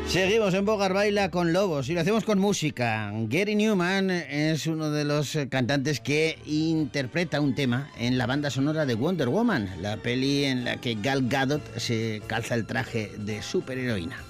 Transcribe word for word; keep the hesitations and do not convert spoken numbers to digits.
Seguimos en Bogar Baila con Lobos y lo hacemos con música. Gary Newman es uno de los cantantes que interpreta un tema en la banda sonora de Wonder Woman, la peli en la que Gal Gadot se calza el traje de superheroína.